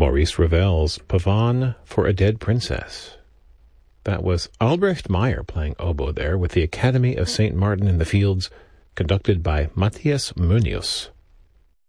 Maurice Ravel's Pavane for a Dead Princess. That was Albrecht Meyer playing oboe there with the Academy of St. Martin in the Fields, conducted by Matthias Munius.